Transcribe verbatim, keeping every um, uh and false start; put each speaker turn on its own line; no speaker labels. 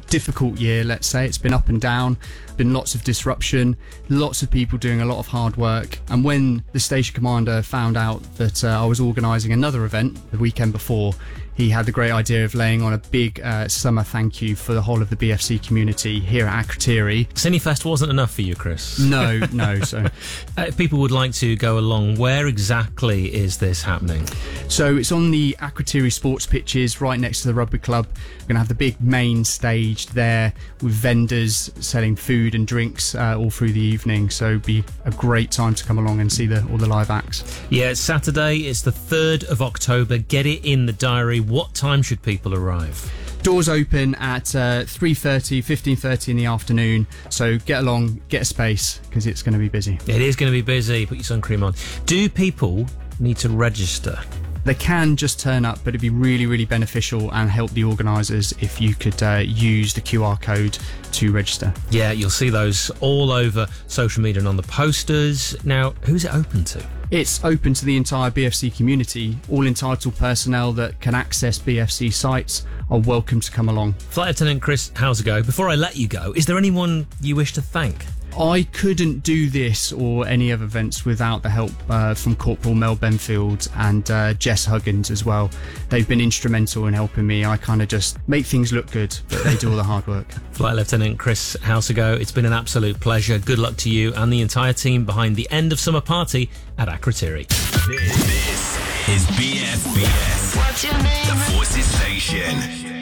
difficult year, let's say. It's been up and down, been lots of disruption, lots of people doing a lot of hard work. And when the station commander found out that uh, I was organising another event the weekend before, he had the great idea of laying on a big uh, summer thank you for the whole of the B F C community here at Akrotiri.
Cinefest wasn't enough for you, Chris?
No, no. So,
uh, if people would like to go along, where exactly is this happening?
So it's on the Akrotiri sports pitches right next to the rugby club. We're going to have the big main stage there with vendors selling food and drinks uh, all through the evening. So it'd be a great time to come along and see the, all the live acts.
Yeah, it's Saturday. It's the third of October. Get it in the diary. What time should people arrive?
Doors open at uh, three thirty, fifteen thirty in the afternoon. So get along, get a space, because it's going to be busy.
It is going to be busy. Put your sun cream on. Do people need to register?
They can just turn up, but it'd be really, really beneficial and help the organisers if you could uh, use the Q R code to register.
Yeah, you'll see those all over social media and on the posters. Now, who's it open to?
It's open to the entire B F C community. All entitled personnel that can access B F C sites are welcome to come along.
Flight Lieutenant Chris Houseago, before I let you go, is there anyone you wish to thank?
I couldn't do this or any other events without the help uh, from Corporal Mel Benfield and uh, Jess Huggins as well. They've been instrumental in helping me. I kind of just make things look good, but they do all the hard work.
Flight Lieutenant Chris Houseago, it's been an absolute pleasure. Good luck to you and the entire team behind the end of summer party at Akrotiri.
This, this is B F B S,
What's your name?
the Forces Station.